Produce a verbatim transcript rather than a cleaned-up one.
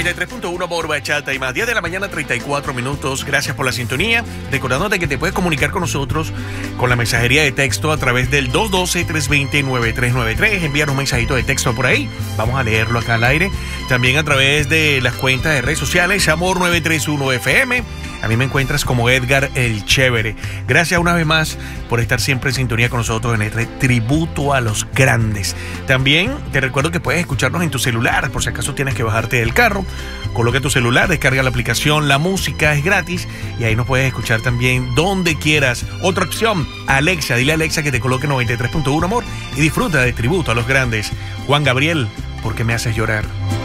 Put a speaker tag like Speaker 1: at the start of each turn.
Speaker 1: noventa y tres punto uno por Bachata y más. diez de la mañana, treinta y cuatro minutos. Gracias por la sintonía. Recordándote que te puedes comunicar con nosotros con la mensajería de texto a través del dos uno dos, tres dos cero, nueve tres nueve tres. Envíanos un mensajito de texto por ahí. Vamos a leerlo acá al aire. También a través de las cuentas de redes sociales, Amor nueve tres uno F M. A mí me encuentras como Edgar el Chévere. Gracias una vez más por estar siempre en sintonía con nosotros en este tributo a los grandes. También te recuerdo que puedes escucharnos en tu celular, por si acaso tienes que bajarte del carro. Coloca tu celular, descarga la aplicación, la música es gratis y ahí nos puedes escuchar también donde quieras. Otra opción, Alexa, dile a Alexa que te coloque noventa y tres punto uno Amor y disfruta de tributo a los grandes. Juan Gabriel, ¿por qué me haces llorar?